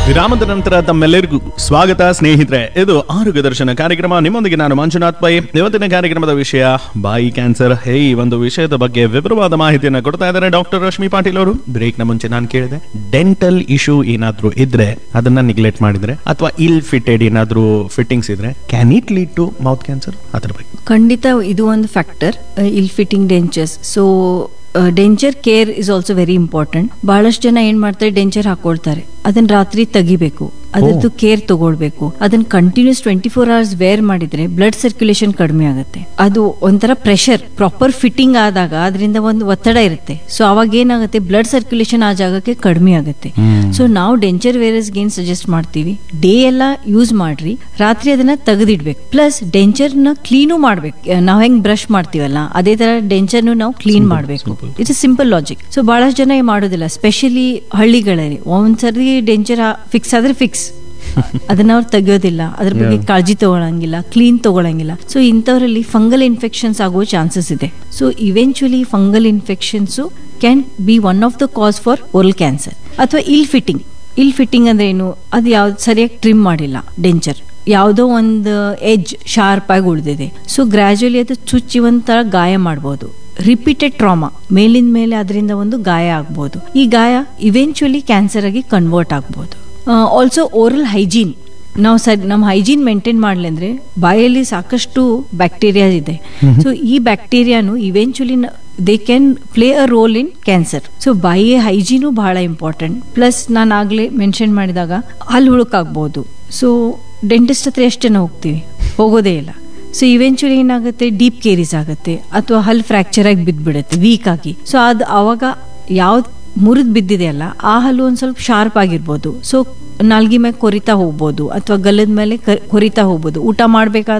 ವಿರಾಮದ ನಂತರ ತಮ್ಮೆಲ್ಲರಿಗೂ ಸ್ವಾಗತ ಸ್ನೇಹಿತರೆ. ಇದು ಆರೋಗ್ಯ ದರ್ಶನ ಕಾರ್ಯಕ್ರಮ. ನಿಮ್ಮೊಂದಿಗೆ ನಾನು ಮಂಜುನಾಥ್ ಪೈ. ಇವತ್ತಿನ ಕಾರ್ಯಕ್ರಮದ ವಿಷಯ ಬಾಯಿ ಕ್ಯಾನ್ಸರ್. ಈ ಒಂದು ವಿಷಯದ ಬಗ್ಗೆ ವಿವರವಾದ ಮಾಹಿತಿಯನ್ನು ಕೊಡ್ತಾ ಇದ್ದಾರೆ ಡಾಕ್ಟರ್ ರಶ್ಮಿ ಪಾಟೀಲ್ ಅವರು. ಬ್ರೇಕ್ ನ ಮುಂಚೆ ನಾನು ಕೇಳಿದೆ, ಡೆಂಟಲ್ ಇಶ್ಯೂ ಏನಾದ್ರೂ ಇದ್ರೆ ಅದನ್ನ ನೆಗ್ಲೆಕ್ಟ್ ಮಾಡಿದ್ರೆ ಅಥವಾ ಇಲ್ ಫಿಟೆಡ್ ಏನಾದ್ರೂ ಫಿಟ್ಟಿಂಗ್ಸ್ ಇದ್ರೆ can it lead to mouth cancer? ಅದ್ರ ಬಗ್ಗೆ ಖಂಡಿತ ಇದು ಒಂದು ಫ್ಯಾಕ್ಟರ್, ಇಲ್ fitting dentures. So denture care is also very important. ಬಹಳಷ್ಟು ಜನ ಏನ್ ಮಾಡ್ತಾರೆ, ಡೆಂಚರ್ ಹಾಕೊಳ್ತಾರೆ, ಅದನ್ನ ರಾತ್ರಿ ತೆಗಿಬೇಕು, ಅದರದ್ದು ಕೇರ್ ತಗೊಳ್ಬೇಕು. ಅದನ್ನ ಕಂಟಿನ್ಯೂಸ್ 24 hours ವೇರ್ ಮಾಡಿದ್ರೆ ಬ್ಲಡ್ ಸರ್ಕ್ಯುಲೇಷನ್ ಕಡಿಮೆ ಆಗುತ್ತೆ. ಅದು ಒಂಥರ ಪ್ರೆಷರ್, ಪ್ರಾಪರ್ ಫಿಟ್ಟಿಂಗ್ ಆದಾಗ ಅದರಿಂದ ಒಂದು ಒತ್ತಡ ಇರುತ್ತೆ. ಸೊ ಅವಾಗ ಏನಾಗುತ್ತೆ, ಬ್ಲಡ್ ಸರ್ಕ್ಯುಲೇಷನ್ ಆ ಜಾಗಕ್ಕೆ ಕಡಿಮೆ ಆಗುತ್ತೆ. ಸೊ ನಾವು ಡೆಂಚರ್ ವೇರರ್ಸ್ಗೆ ಏನ್ ಸಜೆಸ್ಟ್ ಮಾಡ್ತೀವಿ, ಡೇ ಎಲ್ಲ ಯೂಸ್ ಮಾಡ್ರಿ, ರಾತ್ರಿ ಅದನ್ನ ತೆಗೆದಿಡ್ಬೇಕು. ಪ್ಲಸ್ ಡೆಂಚರ್ ನ ಕ್ಲೀನು ಮಾಡ್ಬೇಕು. ನಾವ್ ಹೆಂಗ್ ಬ್ರಷ್ ಮಾಡ್ತೀವಲ್ಲ ಅದೇ ತರ ಡೆಂಚರ್ ನಾವು ಕ್ಲೀನ್ ಮಾಡ್ಬೇಕು. It's simple logic. ಸೊ ಬಹಳಷ್ಟು ಜನ ಮಾಡೋದಿಲ್ಲ, ಸ್ಪೆಷಲಿ ಹಳ್ಳಿಗಳಲ್ಲಿ. ಒಂದ್ಸರಿ ಡೆಂಚರ್ ಫಿಕ್ಸ್ ಆದ್ರೆ ಫಿಕ್ಸ್, ಅದನ್ನ ಅವ್ರು ತೆಗಿಯೋದಿಲ್ಲ, ಅದ್ರ ಬಗ್ಗೆ ಕಾಳಜಿ ತಗೊಳಂಗಿಲ್ಲ, ಕ್ಲೀನ್ ತಗೊಳಂಗಿಲ್ಲ. ಸೊ ಇಂಥವರಲ್ಲಿ ಫಂಗಲ್ ಇನ್ಫೆಕ್ಷನ್ಸ್ ಆಗುವ ಚಾನ್ಸಸ್ ಇದೆ. So eventually fungal infections can be one of the cause for oral cancer. ಅಥವಾ ಇಲ್ ಫಿಟ್ಟಿಂಗ್. ಇಲ್ ಫಿಟ್ಟಿಂಗ್ ಅಂದ್ರೆ ಏನು, ಅದು ಯಾವ್ದು ಸರಿಯಾಗಿ ಟ್ರಿಮ್ ಮಾಡಿಲ್ಲ ಡೆಂಚರ್, ಯಾವುದೋ ಒಂದು ಎಡ್ಜ್ ಶಾರ್ಪ್ ಆಗಿ ಉಳಿದಿದೆ. ಸೊ ಗ್ರಾಜುಯಲಿ ಅದು ಚುಚ್ಚಿ ಒಂಥರ ಗಾಯ ಮಾಡ್ಬೋದು. ರಿಪೀಟೆಡ್ ಟ್ರಾಮಾ, ಮೇಲಿಂದ ಮೇಲೆ ಅದರಿಂದ ಒಂದು ಗಾಯ ಆಗ್ಬೋದು. ಈ ಗಾಯ ಇವೆಂಚುಲಿ ಕ್ಯಾನ್ಸರ್ ಆಗಿ ಕನ್ವರ್ಟ್ ಆಗ್ಬೋದು. ಆಲ್ಸೋ ಓರಲ್ ಹೈಜೀನ್, ನಾವು ನಮ್ಮ ಹೈಜೀನ್ ಮೇಂಟೈನ್ ಮಾಡ್ಲಿ ಅಂದ್ರೆ ಬಾಯಲ್ಲಿ ಸಾಕಷ್ಟು ಬ್ಯಾಕ್ಟೀರಿಯಾ ಇದೆ. ಸೊ ಈ ಬ್ಯಾಕ್ಟೀರಿಯಾನು eventually they can play a role in cancer. So ಬಾಯಿಯ ಹೈಜೀನು ಬಹಳ ಇಂಪಾರ್ಟೆಂಟ್. ಪ್ಲಸ್ ನಾನು ಆಗ್ಲೇ ಮೆನ್ಷನ್ ಮಾಡಿದಾಗ ಹಲ್ಲು ಹುಳುಕಾಗ್ಬೋದು. ಸೊ ಡೆಂಟಿಸ್ಟ್ ಹತ್ರ ಎಷ್ಟು ಜನ ಹೋಗ್ತೀವಿ, ಹೋಗೋದೇ ಇಲ್ಲ. ಸೊ ಇವೆಂಚುಲಿ ಏನಾಗುತ್ತೆ, ಡೀಪ್ ಕೇರೀಸ್ ಆಗುತ್ತೆ ಅಥವಾ ಹಲ್ ಫ್ರಾಕ್ಚರ್ ಆಗಿ ಬಿದ್ದ್ಬಿಡುತ್ತೆ ವೀಕ್ ಆಗಿ. ಸೊ ಅದು ಅವಾಗ ಯಾವ್ದು ಮುರಿದ್ ಬಿದ್ದಿದೆಯಲ್ಲ ಆ ಹಲ್ಲು ಒಂದ್ ಸ್ವಲ್ಪ ಶಾರ್ಪ್ ಆಗಿರ್ಬೋದು. ಸೊ ನಾಲ್ಗಿ ಮೇಲೆ ಕೊರಿತಾ ಹೋಗ್ಬೋದು ಅಥವಾ ಗಲ್ಲದ ಮೇಲೆ ಕೊರಿತಾ ಹೋಗ್ಬೋದು. ಊಟ ಮಾಡ್ಬೇಕಾದ್ರೆ